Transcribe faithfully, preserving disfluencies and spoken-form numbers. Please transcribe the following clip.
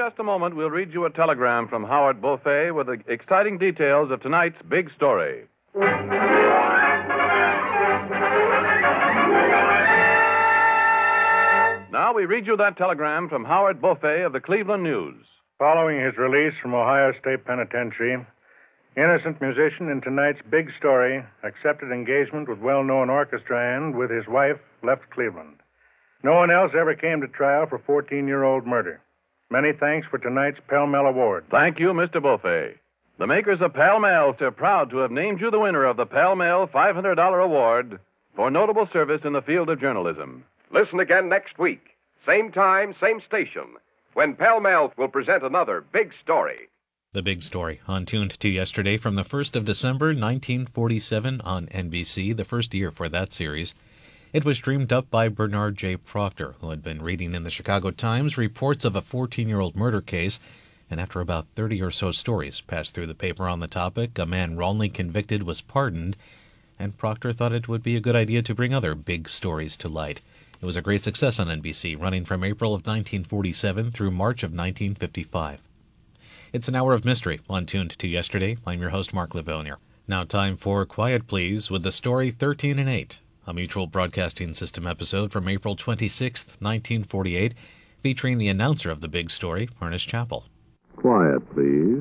just a moment, we'll read you a telegram from Howard Buffet with the exciting details of tonight's big story. Now we read you that telegram from Howard Buffet of the Cleveland News. Following his release from Ohio State Penitentiary, innocent musician in tonight's big story accepted engagement with well-known orchestra and, with his wife, left Cleveland. No one else ever came to trial for fourteen-year-old murder. Many thanks for tonight's Pell Mell Award. Thank you, Mister Buffet. The makers of Pell Mell are proud to have named you the winner of the Pell Mell five hundred dollars Award for notable service in the field of journalism. Listen again next week, same time, same station, when Pell Mell will present another big story. The Big Story, on Tuned to Yesterday from the first of December, nineteen forty-seven on N B C, the first year for that series. It was dreamed up by Bernard J. Proctor, who had been reading in the Chicago Times reports of a fourteen-year-old murder case, and after about thirty or so stories passed through the paper on the topic, a man wrongly convicted was pardoned, and Proctor thought it would be a good idea to bring other big stories to light. It was a great success on N B C, running from April of nineteen forty-seven through March of nineteen fifty-five. It's an hour of mystery on Tuned to Yesterday. I'm your host, Mark Livonier. Now time for Quiet Please with the story thirteen and eight, a Mutual Broadcasting System episode from April twenty-sixth, nineteen forty-eight, featuring the announcer of the big story, Ernest Chappell. Quiet, please.